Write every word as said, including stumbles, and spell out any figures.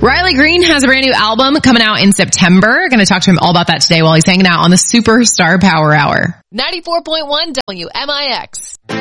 Riley Green has a brand new album coming out in September. Going to talk to him all about that today while he's hanging out on the Superstar Power Hour. ninety-four point one W M I X.